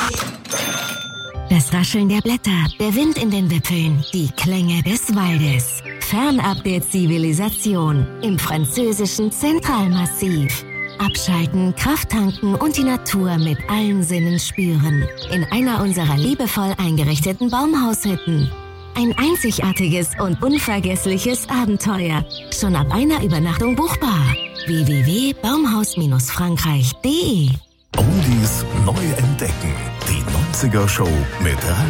Das Rascheln der Blätter, der Wind in den Wipfeln, die Klänge des Waldes. Fernab der Zivilisation im französischen Zentralmassiv. Abschalten, Kraft tanken und die Natur mit allen Sinnen spüren. In einer unserer liebevoll eingerichteten Baumhaushütten. Ein einzigartiges und unvergessliches Abenteuer. Schon ab einer Übernachtung buchbar. www.baumhaus-frankreich.de Oldies neu entdecken. Die 90er Show mit Ralf